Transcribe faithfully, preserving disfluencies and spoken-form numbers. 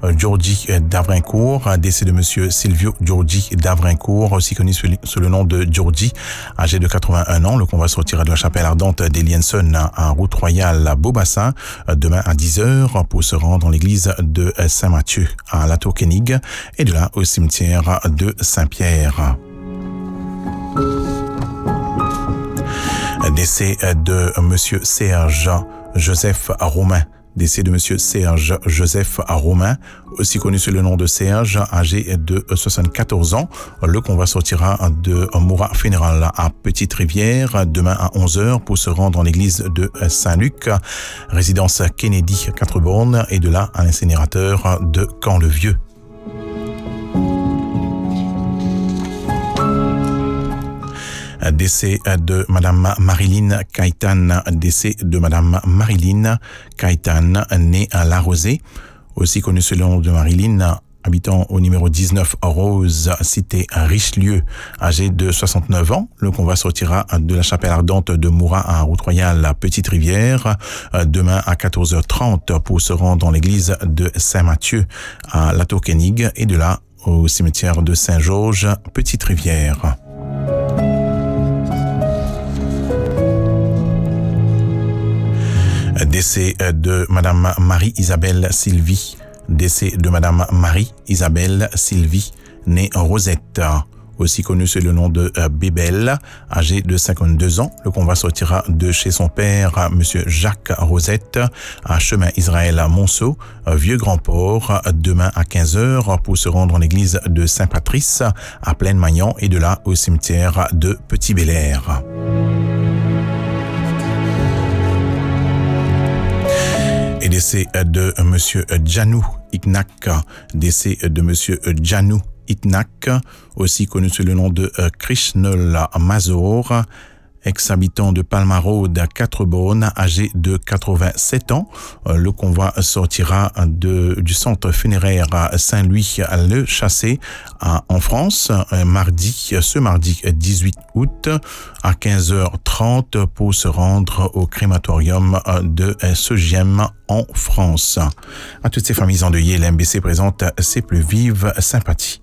Giorgi d'Avrincourt, décès de monsieur Silvio Giorgi d'Avrincourt, aussi connu sous le nom de Giorgi, âgé de quatre-vingt-un ans. Le convoi sortira de la chapelle ardente d'Elienson à route royale à Beaubassin demain à dix heures pour se rendre dans l'église de Saint-Mathieu à La Tour-Kénig et de là au cimetière de Saint-Pierre. Décès de monsieur Serge Joseph Romain. Décès de monsieur Serge Joseph Romain, aussi connu sous le nom de Serge, âgé de soixante-quatorze ans. Le convoi sortira de Moura Funeral à Petite-Rivière demain à onze heures pour se rendre dans l'église de Saint-Luc, résidence Kennedy Quatre-Bornes et de là à l'incinérateur de Camp-le-Vieux. Décès de Madame Marilyn Caïtan, décès de Madame Marilyn Caïtan, née à La Rosée, aussi connue sous le nom de Marilyn, habitant au numéro dix-neuf Rose, cité Richelieu, âgée de soixante-neuf ans. Le convoi sortira de la chapelle ardente de Moura à route royale à Petite-Rivière demain à quatorze heures trente pour se rendre dans l'église de Saint-Mathieu à La Tour-Kénig et de là au cimetière de Saint-Georges, Petite-Rivière. Décès de Madame Marie-Isabelle Sylvie. Décès de Madame Marie-Isabelle Sylvie, née Rosette, aussi connue sous le nom de Bébel, âgée de cinquante-deux ans. Le convoi sortira de chez son père, monsieur Jacques Rosette, à chemin Israël Monceau, Vieux Grand Port, demain à quinze heures pour se rendre en l'église de Saint-Patrice, à Plaine-Magnan et de là au cimetière de Petit-Bel-Air. Et décès de monsieur Janou Iknak, décès de monsieur Janou Iknak, aussi connu sous le nom de Krishnol Mazor, ex-habitant de Palma Road à Quatre-Bornes, âgé de quatre-vingt-sept ans. Le convoi sortira de, du centre funéraire à Saint-Louis à Le Chassé en France, mardi, ce mardi dix-huit août à quinze heures trente pour se rendre au crématorium de Segiem en France. À toutes ces familles endeuillées, l'M B C présente ses plus vives sympathies.